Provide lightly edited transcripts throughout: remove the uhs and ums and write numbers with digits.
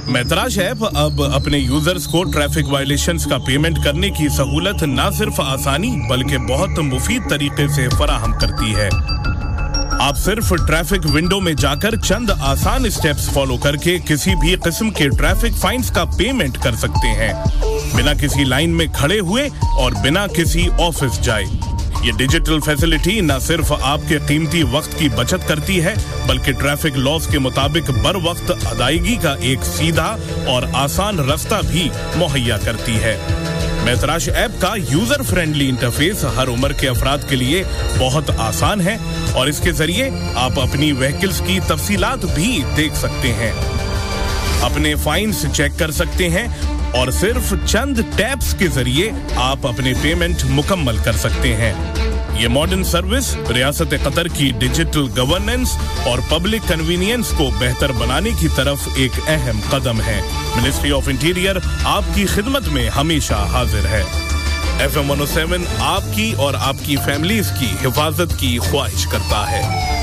Maitraj app अब अपने users को ट्रैफिक वायलेशंस का पेमेंट करने की सहूलत न सिर्फ आसानी बल्कि बहुत मुफीद तरीके से फराहम करती है। आप सिर्फ ट्रैफिक विंडो में जाकर चंद आसान स्टेप्स फॉलो करके किसी भी किस्म के ट्रैफिक फाइन्स का पेमेंट कर सकते हैं, बिना किसी लाइन में खड़े हुए और बिना किसी ऑफिस जाए। ये डिजिटल फैसिलिटी न सिर्फ आपके कीमती वक्त की बचत करती है बल्कि ट्रैफिक लॉस के मुताबिक बर वक्त अदायगी का एक सीधा और आसान रास्ता भी मुहैया करती है। मैतराज ऐप का यूजर फ्रेंडली इंटरफेस हर उम्र के अफराद के लिए बहुत आसान है और इसके जरिए आप अपनी व्हीकल्स की तफसीलात भी देख सकते हैं, अपने फाइन्स चेक कर सकते हैं और सिर्फ चंद टैप्स के जरिए आप अपने पेमेंट मुकम्मल कर सकते हैं। ये मॉडर्न सर्विस रियासत कतर की डिजिटल गवर्नेंस और पब्लिक कन्वीनियंस को बेहतर बनाने की तरफ एक अहम कदम है। मिनिस्ट्री ऑफ इंटीरियर आपकी खिदमत में हमेशा हाजिर है। FM 107 आपकी और आपकी फैमिलीज की हिफाजत की ख्वाहिश करता है।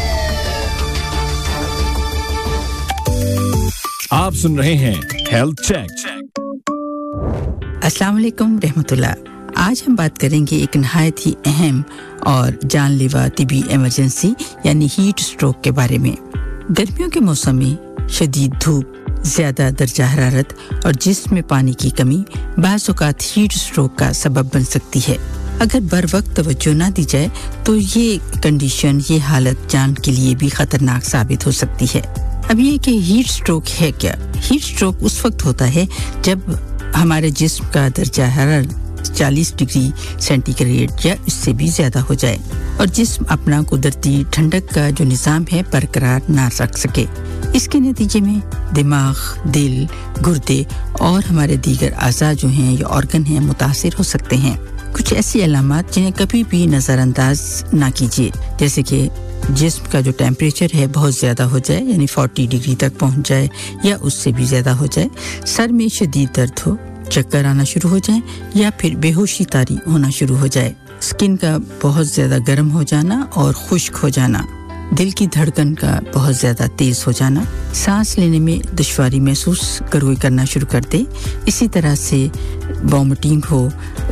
आप सुन रहे हैं हेल्थ चेक। अस्सलाम वालेकुम रहमतुल्लाह। आज हम बात करेंगे एक नहायत ही अहम और जानलेवा तिबी इमरजेंसी यानी हीट स्ट्रोक के बारे में। गर्मियों के मौसम में शदीद धूप, ज्यादा दर्जा हरारत और जिस्म में पानी की कमी बाज़ औक़ात हीट स्ट्रोक का सबब बन सकती है। अगर बर वक्त तवज्जो ना दी जाए तो ये कंडीशन, ये हालत जान के लिए भी खतरनाक साबित हो सकती है। अब ये कि हीट स्ट्रोक है क्या? हीट स्ट्रोक उस वक्त होता है जब हमारे जिस्म का दर्जा हरारत 40 डिग्री सेंटीग्रेड या इससे भी ज्यादा हो जाए और जिस्म अपना कुदरती ठंडक का जो निज़ाम है बरकरार ना रख सके। इसके नतीजे में दिमाग, दिल, गुर्दे और हमारे दीगर आज़ा जो हैं या ऑर्गन हैं मुतासिर हो सकते हैं। कुछ ऐसी अलामात जिन्हें कभी भी नज़रअंदाज ना कीजिए, जैसे कि जिस्म का जो टेम्परेचर है बहुत ज़्यादा हो जाए यानी 40 डिग्री तक पहुंच जाए या उससे भी ज़्यादा हो जाए, सर में शदीद दर्द हो, चक्कर आना शुरू हो जाए या फिर बेहोशी तारी होना शुरू हो जाए, स्किन का बहुत ज़्यादा गर्म हो जाना और खुश्क हो जाना, दिल की धड़कन का बहुत ज़्यादा तेज़ हो जाना, सांस लेने में दुश्वारी महसूस करना शुरू कर दे, इसी तरह से वॉमिटिंग हो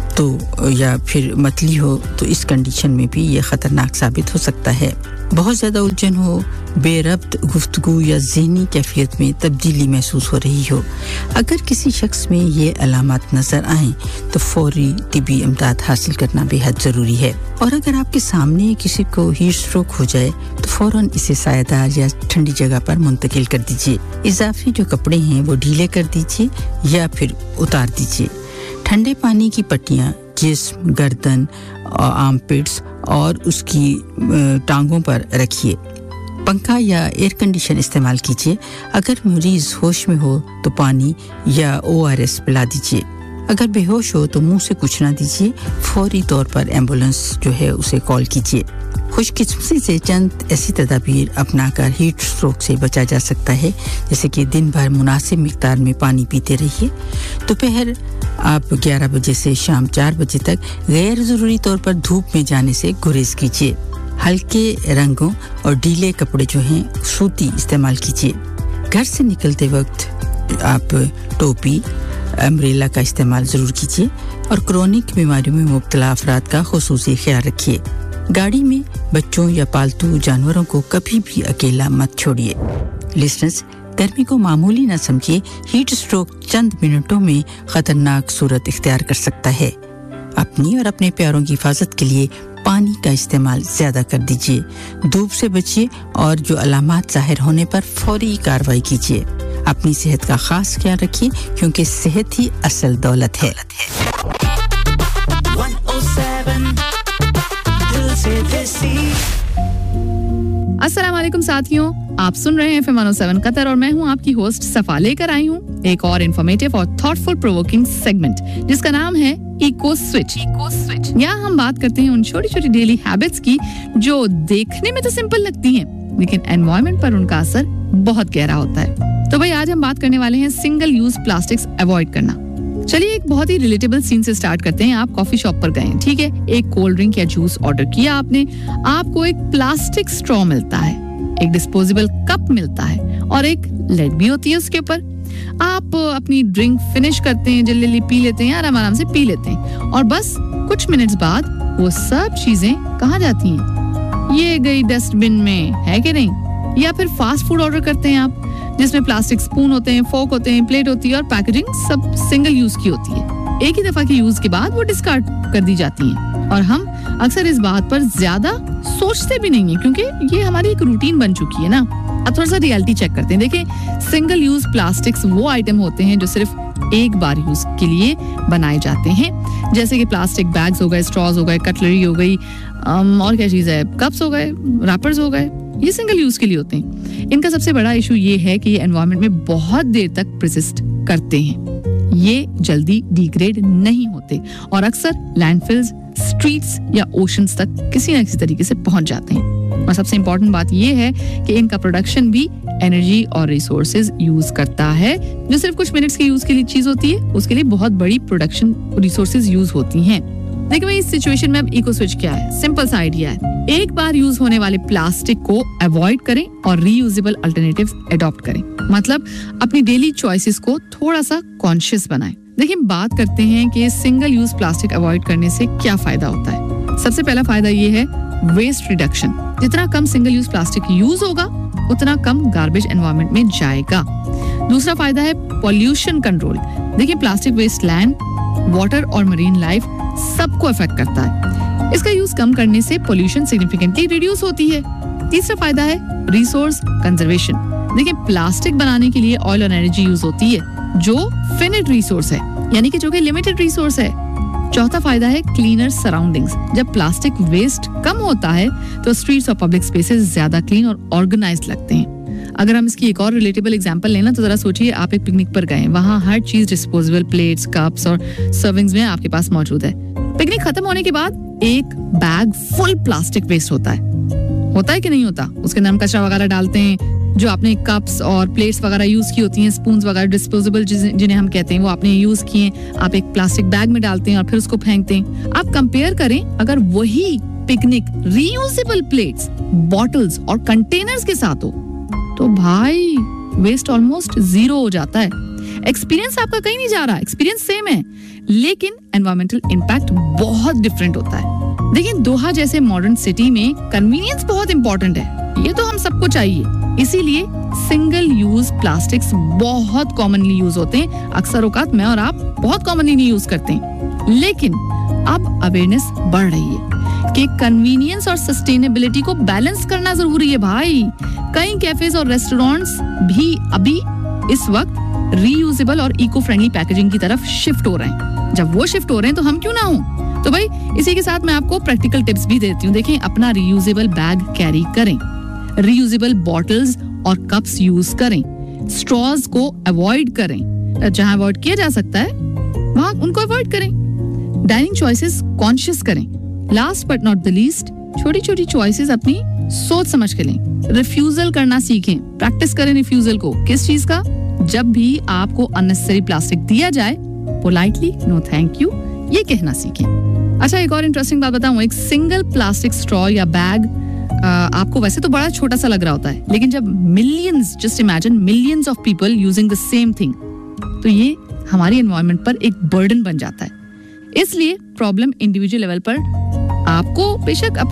तो या फिर मतली हो तो इस कंडीशन में भी ये ख़तरनाक साबित हो सकता है। बहुत ज़्यादा उलझन हो, बेरब्त गुफ्तगू या ज़हनी कैफियत में तब्दीली महसूस हो रही हो। अगर किसी शख्स में ये अलामात नज़र आएँ तो फौरी तिबी इमदाद हासिल करना बेहद ज़रूरी है। और अगर आपके सामने किसी को हीट स्ट्रोक हो जाए तो फ़ौरन इसे सायादार या ठंडी जगह पर मुंतकिल कर दीजिए। इजाफी जो कपड़े हैं वो ढीले कर दीजिए या फिर उतार दीजिए। ठंडे पानी की पट्टियाँ जिस्म, गर्दन, आर्मपिट्स और उसकी टांगों पर रखिए। पंखा या एयर कंडीशन इस्तेमाल कीजिए। अगर मरीज होश में हो तो पानी या ORS पिला दीजिए। अगर बेहोश हो तो मुंह से कुछ ना दीजिए, फौरी तौर पर एम्बुलेंस जो है उसे कॉल कीजिए। खुशकिस्मती से चंद ऐसी तदाबीर अपनाकर हीट स्ट्रोक से बचा जा सकता है, जैसे कि दिन भर मुनासिब मिकदार में पानी पीते रहिए। दोपहर आप 11 बजे से शाम 4 बजे तक गैर ज़रूरी तौर पर धूप में जाने से गुरेज कीजिए। हल्के रंगों और ढीले कपड़े जो हैं सूती इस्तेमाल कीजिए। घर से निकलते वक्त आप टोपी, अम्ब्रेला का इस्तेमाल ज़रूर कीजिए और क्रोनिक बीमारियों में मुब्तला अफराद का खुसूसी ख्याल रखिए। गाड़ी में बच्चों या पालतू जानवरों को कभी भी अकेला मत छोड़िए। लिसनर्स, गर्मी को मामूली न समझिए। हीट स्ट्रोक चंद मिनटों में खतरनाक सूरत इख्तियार कर सकता है। अपनी और अपने प्यारों की हिफाजत के लिए पानी का इस्तेमाल ज्यादा कर दीजिए। धूप से बचिए और जो अलामात जाहिर होने पर फौरी कार्रवाई कीजिए। अपनी सेहत का खास ख्याल रखिए क्योंकि सेहत ही असल दौलत है। अस्सलाम वालेकुम साथियों, आप सुन रहे हैं FM 107 कतर और मैं हूं आपकी होस्ट सफा, लेकर आई हूं एक और इन्फॉर्मेटिव और थॉटफुल प्रोवोकिंग सेगमेंट जिसका नाम है इको स्विच। यहाँ हम बात करते हैं उन छोटी छोटी डेली हैबिट्स की जो देखने में तो सिंपल लगती हैं लेकिन एनवायरनमेंट पर उनका असर बहुत गहरा होता है। तो भाई आज हम बात करने वाले हैं सिंगल यूज प्लास्टिक्स अवॉइड करना। चलिए एक बहुत ही रिलेटेबल सीन से स्टार्ट करते हैं। आप कॉफी शॉप पर गए, ठीक है, एक कोल्ड ड्रिंक या जूस ऑर्डर किया आपने, आपको एक प्लास्टिक स्ट्रॉ मिलता है, एक डिस्पोजेबल कप मिलता है और एक लेड भी होती है उसके ऊपर। आप अपनी ड्रिंक फिनिश करते हैं, जल्दी पी लेते हैं, आराम से पी लेते हैं और बस कुछ मिनट्स बाद वो सब चीजें कहाँ जाती हैं? ये गई डस्टबिन में, है कि नहीं? या फिर फास्ट फूड ऑर्डर करते हैं आप, जिसमें प्लास्टिक स्पून होते हैं, फोक होते हैं, प्लेट होती है और पैकेजिंग सब सिंगल यूज की होती है। एक ही दफा के यूज के बाद वो डिस्कार्ड कर दी जाती हैं और हम अक्सर इस बात पर ज्यादा सोचते भी नहीं है क्योंकि ये हमारी एक रूटीन बन चुकी है ना। अब थोड़ा सा रियलिटी चेक करते हैं। देखिए, सिंगल यूज प्लास्टिक्स वो आइटम होते हैं जो सिर्फ एक बार यूज के लिए बनाए जाते हैं, जैसे कि प्लास्टिक बैग्स हो गए, स्ट्रॉज हो गए, कटलरी हो गई, और क्या चीज है, कप्स हो गए, रैपर्स हो गए, ये सिंगल यूज के लिए होते हैं। इनका सबसे बड़ा इशू ये है कि ये एनवायरनमेंट में बहुत देर तक परसिस्ट करते हैं, ये जल्दी डिग्रेड नहीं होते और अक्सर लैंडफिल्स, स्ट्रीट्स या ओशंस तक किसी न किसी तरीके से पहुंच जाते हैं। और सबसे इंपॉर्टेंट बात यह है कि इनका प्रोडक्शन भी एनर्जी और रिसोर्सेज यूज करता है, जो सिर्फ कुछ मिनट्स के यूज के लिए चीज होती है, उसके लिए बहुत बड़ी प्रोडक्शन रिसोर्सेज यूज होती हैं। देखिए भाई, इस सिचुएशन में अब इको स्विच क्या है? सिंपल सा आइडिया है, एक बार यूज होने वाले प्लास्टिक को अवॉइड करें और रीयूजेबल अल्टरनेटिव्स अडॉप्ट करें। मतलब अपनी डेली चॉइसेस को थोड़ा सा कॉन्शियस बनाएं। देखिए, बात करते हैं कि सिंगल यूज प्लास्टिक अवॉइड करने से क्या फायदा होता है। सबसे पहला फायदा ये है वेस्ट रिडक्शन। जितना कम सिंगल यूज प्लास्टिक यूज होगा उतना कम गार्बेज एनवायरनमेंट में जाएगा। दूसरा फायदा है पॉल्यूशन कंट्रोल। देखिए, प्लास्टिक वेस्ट लैंड, वाटर और मरीन लाइफ सबको अफेक्ट करता है। इसका यूज कम करने से पॉल्यूशन सिग्निफिकेंटली रिड्यूस होती है। तीसरा फायदा है रिसोर्स कंजर्वेशन। देखिए, प्लास्टिक बनाने के लिए ऑयल और एनर्जी यूज होती है जो फिनिट रिसोर्स है, यानी कि जो कि लिमिटेड रिसोर्स है। चौथा फायदा है क्लीनर सराउंडिंग्स। जब प्लास्टिक वेस्ट कम होता है तो स्ट्रीट्स और पब्लिक स्पेसेस ज्यादा क्लीन और ऑर्गेनाइज्ड लगते हैं। अगर हम इसकी एक और रिलेटेबल एग्जांपल लेना तो जरा सोचिए, आप एक पिकनिक पर गए, वहाँ हर चीज डिस्पोजेबल प्लेट्स, कप्स और सर्विंग्स में आपके पास मौजूद है। पिकनिक खत्म होने के बाद एक बैग फुल प्लास्टिक वेस्ट होता है कि नहीं होता? उसके अंदर हम कचरा वगैरह डालते हैं, जो आपने कप्स और प्लेट्स वगैरह यूज की होती हैं, स्पून्स वगैरह डिस्पोजेबल जिन्हें हम कहते हैं, वो आपने यूज किए, आप एक प्लास्टिक बैग में डालते हैं और फिर उसको फेंकते हैं। आप कंपेयर करें, अगर वही पिकनिक रीयूजेबल प्लेट्स, बॉटल्स और कंटेनर्स के साथ हो तो भाई वेस्ट ऑलमोस्ट जीरो हो जाता है। एक्सपीरियंस आपका कहीं नहीं जा रहा, एक्सपीरियंस सेम है, लेकिन एनवायरमेंटल इम्पैक्ट बहुत डिफरेंट होता है। देखिए, दोहा जैसे मॉडर्न सिटी में कन्वीनियंस बहुत इंपॉर्टेंट है, ये तो हम सबको चाहिए। इसीलिए सिंगल यूज प्लास्टिक्स बहुत कॉमनली यूज होते हैं। अक्सर औकात मैं और आप बहुत कॉमनली नहीं यूज करते हैं, लेकिन अब अवेयरनेस बढ़ रही है कि कन्वीनियंस और सस्टेनेबिलिटी को बैलेंस करना जरूरी है भाई। कई कैफेज और रेस्टोरेंट्स भी अभी इस वक्त रीयूजेबल और इको फ्रेंडली पैकेजिंग की तरफ शिफ्ट हो रहे हैं। जब वो शिफ्ट हो रहे हैं तो हम क्यों ना हो? तो भाई, इसी के साथ मैं आपको प्रैक्टिकल टिप्स भी देती हूँ। देखें, अपना रीयूजेबल बैग कैरी करें, रीयूजेबल बॉटल्स और कप्स यूज करें, स्ट्रॉज को अवॉइड करें, जहां अवॉइड किया जा सकता है वहां उनको अवॉइड करें। डाइनिंग चॉइसेस कॉन्शियस करें। Last but not the least, छोटी छोटी चॉइसेस अपनी सोच समझ के लें। रिफ्यूजल करना सीखें, प्रैक्टिस करें रिफ्यूजल को। किस चीज का? जब भी आपको अननेसेसरी प्लास्टिक दिया जाए, पोलाइटली नो थैंक यू ये कहना सीखें। अच्छा, एक और इंटरेस्टिंग बात बताऊं, एक सिंगल प्लास्टिक स्ट्रॉ या बैग आपको वैसे तो बड़ा छोटा सा लग रहा होता है, लेकिन जब millions, just imagine millions of people using the same thing, तो ये हमारी एनवायरनमेंट पर एक बर्डन बन जाता है। इसलिए प्रॉब्लम इंडिविजुअल लेवल पर आपको बेशक